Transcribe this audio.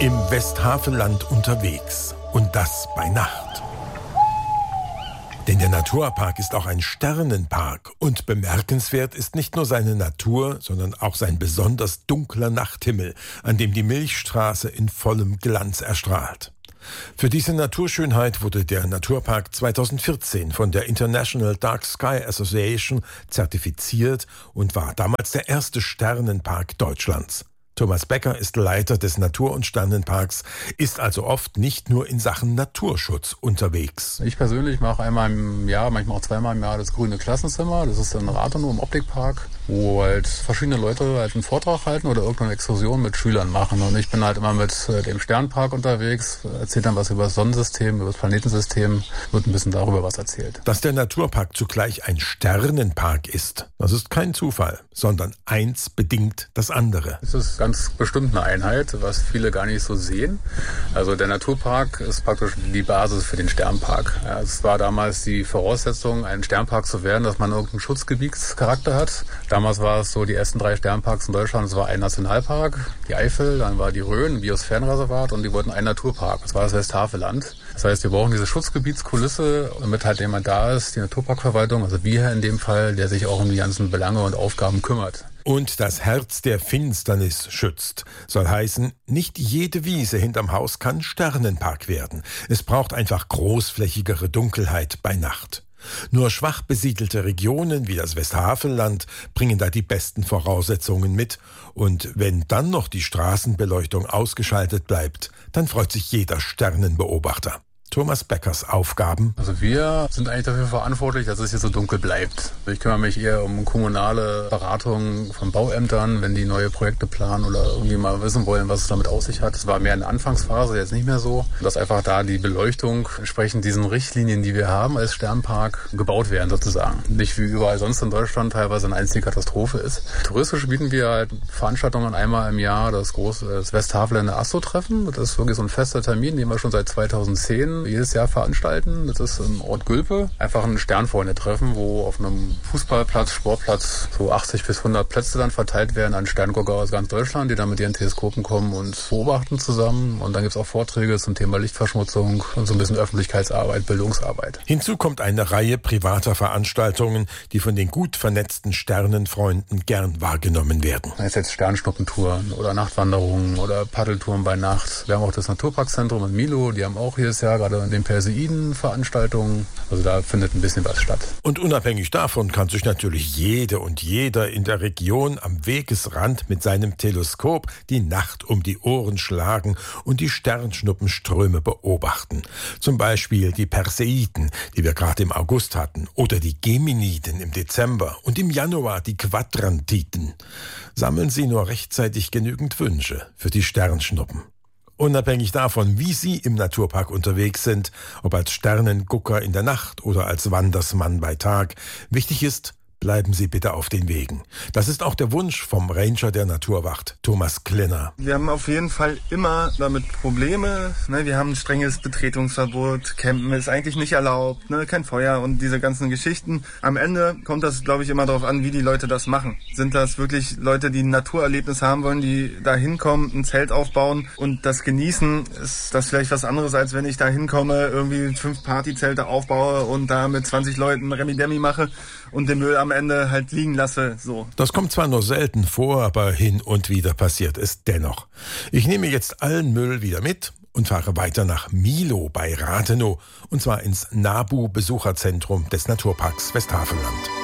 Im Westhaveland unterwegs. Und das bei Nacht. Denn der Naturpark ist auch ein Sternenpark. Und bemerkenswert ist nicht nur seine Natur, sondern auch sein besonders dunkler Nachthimmel, an dem die Milchstraße in vollem Glanz erstrahlt. Für diese Naturschönheit wurde der Naturpark 2014 von der International Dark Sky Association zertifiziert und war damals der erste Sternenpark Deutschlands. Thomas Becker ist Leiter des Natur- und Sternenparks, ist also oft nicht nur in Sachen Naturschutz unterwegs. Ich persönlich mache einmal im Jahr, manchmal auch zweimal im Jahr das grüne Klassenzimmer. Das ist in Rathenow im Optikpark, wo halt verschiedene Leute halt einen Vortrag halten oder irgendeine Exkursion mit Schülern machen. Und ich bin halt immer mit dem Sternpark unterwegs, erzähle dann was über das Sonnensystem, über das Planetensystem, wird ein bisschen darüber was erzählt. Dass der Naturpark zugleich ein Sternenpark ist, das ist kein Zufall, sondern eins bedingt das andere. Es ist ganz bestimmt eine Einheit, was viele gar nicht so sehen. Also der Naturpark ist praktisch die Basis für den Sternpark. Ja, es war damals die Voraussetzung, ein Sternpark zu werden, dass man irgendeinen Schutzgebietscharakter hat. Damals war es so, die ersten 3 Sternparks in Deutschland, es war ein Nationalpark, die Eifel, dann war die Rhön, ein Biosphärenreservat und die wollten einen Naturpark. Das war das Westhaveland. Das heißt, wir brauchen diese Schutzgebietskulisse, damit halt jemand da ist, die Naturparkverwaltung, also wir in dem Fall, der sich auch um die ganzen Belange und Aufgaben kümmert. Und das Herz der Finsternis schützt. Soll heißen, nicht jede Wiese hinterm Haus kann Sternenpark werden. Es braucht einfach großflächigere Dunkelheit bei Nacht. Nur schwach besiedelte Regionen wie das Westhaveland bringen da die besten Voraussetzungen mit. Und wenn dann noch die Straßenbeleuchtung ausgeschaltet bleibt, dann freut sich jeder Sternenbeobachter. Thomas Beckers Aufgaben. Also wir sind eigentlich dafür verantwortlich, dass es hier so dunkel bleibt. Ich kümmere mich eher um kommunale Beratungen von Bauämtern, wenn die neue Projekte planen oder irgendwie mal wissen wollen, was es damit auf sich hat. Es war mehr eine Anfangsphase, jetzt nicht mehr so. Dass einfach da die Beleuchtung entsprechend diesen Richtlinien, die wir haben als Sternpark, gebaut werden sozusagen. Nicht wie überall sonst in Deutschland teilweise eine einzige Katastrophe ist. Touristisch bieten wir halt Veranstaltungen einmal im Jahr, das Westhaveländer Astro-Treffen. Das ist wirklich so ein fester Termin, den wir schon seit 2010 jedes Jahr veranstalten. Das ist im Ort Gülpe. Einfach ein Sternfreunde-Treffen, wo auf einem Fußballplatz, Sportplatz so 80 bis 100 Plätze dann verteilt werden an Sterngucker aus ganz Deutschland, die dann mit ihren Teleskopen kommen und beobachten zusammen. Und dann gibt es auch Vorträge zum Thema Lichtverschmutzung und so ein bisschen Öffentlichkeitsarbeit, Bildungsarbeit. Hinzu kommt eine Reihe privater Veranstaltungen, die von den gut vernetzten Sternenfreunden gern wahrgenommen werden. Das ist jetzt Sternschnuppentouren oder Nachtwanderungen oder Paddeltouren bei Nacht. Wir haben auch das Naturparkzentrum in Milo, die haben auch jedes Jahr gerade in den Perseiden-Veranstaltungen. Also da findet ein bisschen was statt. Und unabhängig davon kann sich natürlich jede und jeder in der Region am Wegesrand mit seinem Teleskop die Nacht um die Ohren schlagen und die Sternschnuppenströme beobachten. Zum Beispiel die Perseiden, die wir gerade im August hatten, oder die Geminiden im Dezember und im Januar die Quadrantiten. Sammeln Sie nur rechtzeitig genügend Wünsche für die Sternschnuppen. Unabhängig davon, wie Sie im Naturpark unterwegs sind, ob als Sternengucker in der Nacht oder als Wandersmann bei Tag, wichtig ist, bleiben Sie bitte auf den Wegen. Das ist auch der Wunsch vom Ranger der Naturwacht, Thomas Klenner. Wir haben auf jeden Fall immer damit Probleme. Wir haben ein strenges Betretungsverbot. Campen ist eigentlich nicht erlaubt. Kein Feuer und diese ganzen Geschichten. Am Ende kommt das, glaube ich, immer darauf an, wie die Leute das machen. Sind das wirklich Leute, die ein Naturerlebnis haben wollen, die da hinkommen, ein Zelt aufbauen und das genießen? Ist das vielleicht was anderes, als wenn ich da hinkomme, irgendwie 5 Partyzelte aufbaue und da mit 20 Leuten Remi-Demi mache und den Müll am Ende halt liegen lasse, so. Das kommt zwar nur selten vor, aber hin und wieder passiert es dennoch. Ich nehme jetzt allen Müll wieder mit und fahre weiter nach Milo bei Rathenow, und zwar ins NABU-Besucherzentrum des Naturparks Westhaveland.